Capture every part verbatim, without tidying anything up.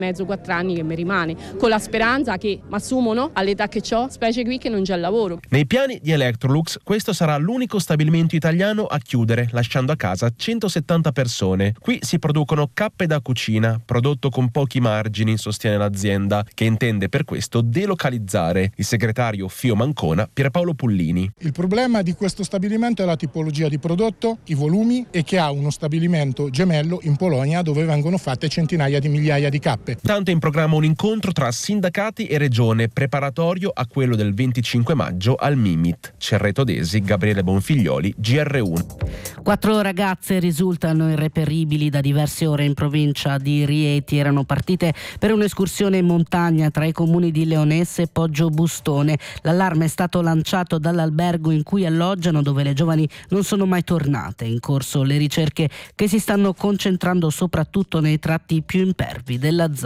mezzo, quattro anni che mi rimane, con la speranza che mi assumono all'età che ho, specie qui che non c'è lavoro. Nei piani di Electrolux questo sarà l'unico stabilimento italiano a chiudere, lasciando a casa centosettanta persone. Qui si producono cappe da cucina, prodotto con pochi margini, sostiene l'azienda, che intende per questo delocalizzare. Il segretario Fio Ancona, Pierpaolo Pullini. Il problema di questo stabilimento è la tipologia di prodotto, i volumi, e che ha uno stabilimento gemello in Polonia dove vengono fatte centinaia di migliaia di cappe. Tanto è in programma un incontro tra sindacati e regione, preparatorio a quello del venticinque maggio al Mimit. Cerreto Desi, Gabriele Bonfiglioli, G R uno. Quattro ragazze risultano irreperibili da diverse ore in provincia di Rieti. Erano partite per un'escursione in montagna tra i comuni di Leonesse e Poggio Bustone. L'allarme è stato lanciato dall'albergo in cui alloggiano, dove le giovani non sono mai tornate. In corso le ricerche che si stanno concentrando soprattutto nei tratti più impervi della zona.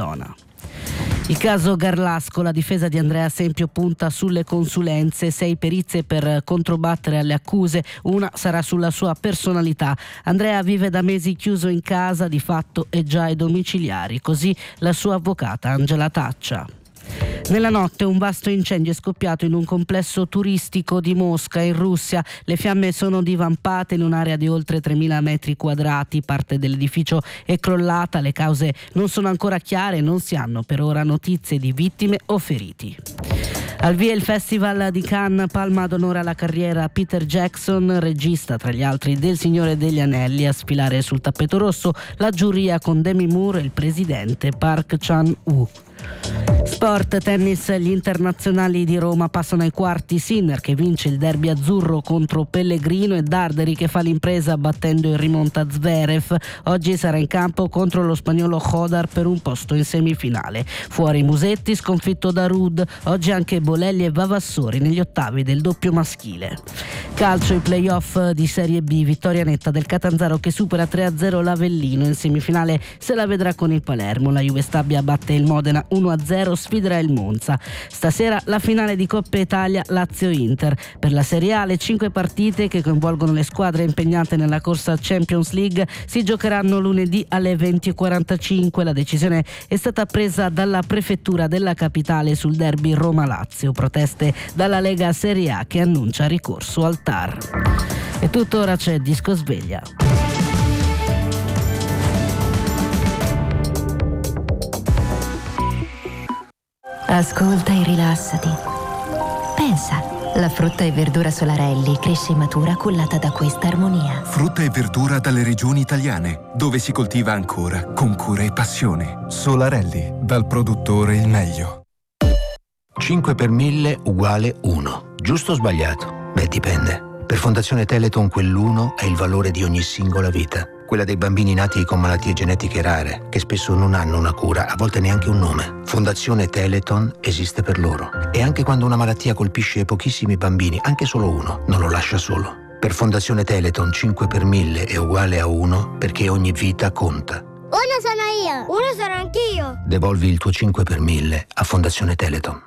Il caso Garlasco, la difesa di Andrea Sempio punta sulle consulenze, sei perizie per controbattere alle accuse, una sarà sulla sua personalità. Andrea vive da mesi chiuso in casa, di fatto è già ai domiciliari, così la sua avvocata Angela Taccia. Nella notte un vasto incendio è scoppiato in un complesso turistico di Mosca, in Russia. Le fiamme sono divampate in un'area di oltre tremila metri quadrati. Parte dell'edificio è crollata, le cause non sono ancora chiare e non si hanno per ora notizie di vittime o feriti. Al via il Festival di Cannes, palma d'onore alla carriera Peter Jackson, regista tra gli altri del Signore degli Anelli. A sfilare sul tappeto rosso la giuria con Demi Moore e il presidente Park Chan-woo. Sport, tennis, gli internazionali di Roma passano ai quarti. Sinner che vince il derby azzurro contro Pellegrino e Darderi che fa l'impresa battendo in rimonta Zverev. Oggi sarà in campo contro lo spagnolo Hodar per un posto in semifinale. Fuori Musetti, sconfitto da Ruud. Oggi anche Bolelli e Vavassori negli ottavi del doppio maschile. Calcio, i playoff di Serie B, vittoria netta del Catanzaro che supera tre a zero l'Avellino. In semifinale se la vedrà con il Palermo. La Juve Stabia batte il Modena uno a zero, sfiderà il Monza. Stasera la finale di Coppa Italia Lazio-Inter. Per la Serie A le cinque partite che coinvolgono le squadre impegnate nella corsa Champions League si giocheranno lunedì alle venti e quarantacinque. La decisione è stata presa dalla prefettura della capitale sul derby Roma-Lazio. Proteste dalla Lega Serie A che annuncia ricorso al T A R. E tuttora c'è Disco Sveglia. Ascolta e rilassati. Pensa, la frutta e verdura Solarelli cresce e matura cullata da questa armonia. Frutta e verdura dalle regioni italiane, dove si coltiva ancora con cura e passione. Solarelli, dal produttore il meglio. cinque per mille uguale uno. Giusto o sbagliato? Beh, dipende. Per Fondazione Teleton quell'uno è il valore di ogni singola vita. Quella dei bambini nati con malattie genetiche rare, che spesso non hanno una cura, a volte neanche un nome. Fondazione Teleton esiste per loro. E anche quando una malattia colpisce pochissimi bambini, anche solo uno, non lo lascia solo. Per Fondazione Teleton cinque per mille è uguale a uno, perché ogni vita conta. Uno sono io, uno sono anch'io. Devolvi il tuo cinque per mille a Fondazione Teleton.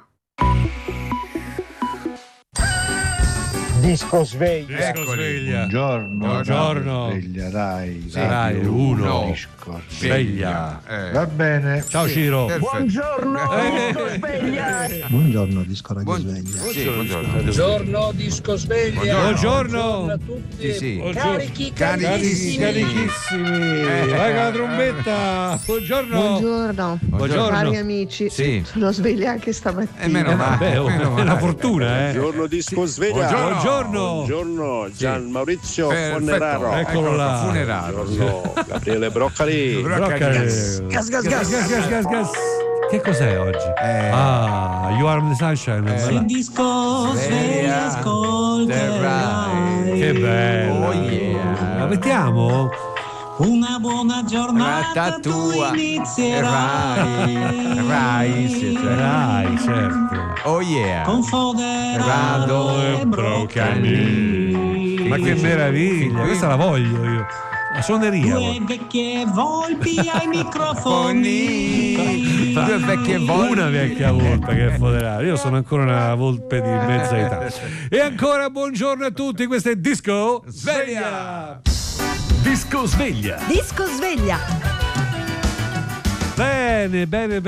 Disco Sveglia. Disco Sveglia. Buongiorno. Buongiorno. Sveglia Rai. Sì, Rai uno. Disco Sveglia. Eh. Va bene. Ciao sì. Ciro. Perfetto. Buongiorno. Eh. Disco Sveglia. Buongiorno Disco Radio Buon... Sveglia. Sì, buongiorno. Buongiorno Disco Sveglia. Buongiorno. Buongiorno a tutti. Sì, sì. Carichi, carichissimi. Carichissimi. Eh. Vai con la trombetta. Buongiorno. Buongiorno. Buongiorno. Cari amici. Sì. Sono sveglia anche stamattina. E meno male. Eh, vabbè, è una fortuna, eh. Buongiorno Disco Sveglia. Buongiorno. Buongiorno Gian sì. Maurizio Foneraro. Eccolo là. Funeraro. Buongiorno Gabriele Broccoli. Broccoli. Gas, gas, gas, gas, gas, gas, gas. Che cos'è oggi? Eh. Ah, You Are the Sunshine. Eh. Il disco sveglia, ascolterai. Che bello. Oh yeah. La mettiamo? Una buona giornata tu inizierai. Rai, sì, cioè. Rai, certo. Oh yeah. Con Foderado e Broccoli. Ma che meraviglia, questa la voglio io. La suoneria. Due vecchie volpi ai microfoni. Due vecchie volpi. Una vecchia volpe che è Foderado. Io sono ancora una volpe di mezza età. E ancora buongiorno a tutti, questo è Disco Sveglia. Disco Sveglia. Disco Sveglia. Bene, bene, bene.